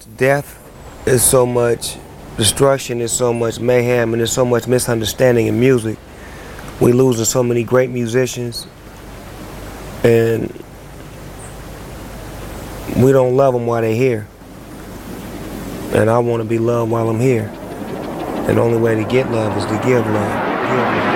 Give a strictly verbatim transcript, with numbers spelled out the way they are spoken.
death, there's so much destruction, there's so much mayhem, and there's so much misunderstanding in music. We're losing so many great musicians, and we don't love them while they're here. And I want to be loved while I'm here. And the only way to get love is to give love. Give love.